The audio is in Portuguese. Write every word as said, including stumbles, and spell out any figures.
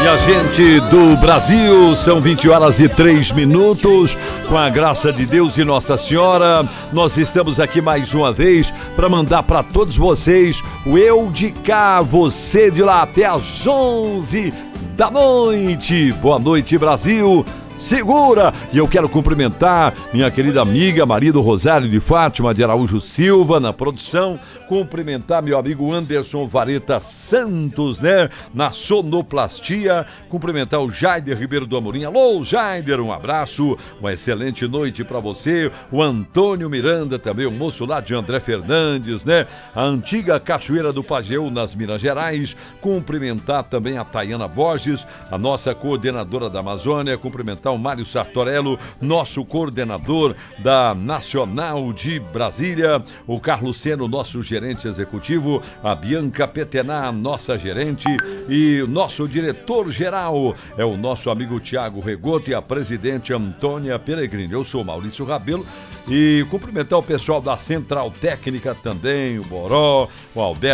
Minha gente do Brasil, são vinte horas e três minutos, com a graça de Deus e Nossa Senhora, nós estamos aqui mais uma vez para mandar para todos vocês o Eu de Cá, você de lá, até às onze da noite. Boa noite, Brasil. Segura! E eu quero cumprimentar minha querida amiga Maria do Rosário de Fátima de Araújo Silva na produção, cumprimentar meu amigo Anderson Vareta Santos, né, na sonoplastia, cumprimentar o Jaider Ribeiro do Amorim. Alô, Jaider, um abraço, uma excelente noite para você. O Antônio Miranda também, o moço lá de André Fernandes, né, a antiga Cachoeira do Pajeú nas Minas Gerais. Cumprimentar também a Tayana Borges, a nossa coordenadora da Amazônia, cumprimentar o Mário Sartorello, nosso coordenador da Nacional de Brasília, o Carlos Seno, nosso gerente executivo, a Bianca Petená, nossa gerente, e o nosso diretor-geral é o nosso amigo Tiago Regoto e a presidente Antônia Peregrini. Eu sou Maurício Rabelo e cumprimentar o pessoal da Central Técnica também, o Boró, o Alberto